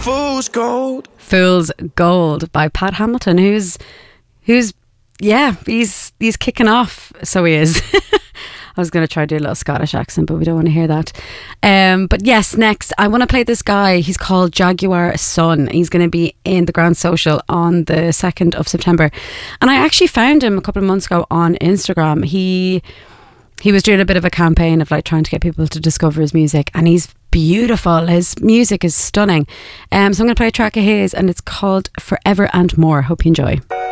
Fool's Gold. Fool's Gold by Pat Hamilton, who's he's kicking off. So he is. I was going to try to do a little Scottish accent, but we don't want to hear that. But yes, next, I want to play this guy. He's called Jaguar Sun. He's going to be in the Grand Social on the 2nd of September. And I actually found him a couple of months ago on Instagram. He was doing a bit of a campaign of like trying to get people to discover his music, and he's beautiful. His music is stunning. So I'm going to play a track of his, and it's called Forever and More. Hope you enjoy.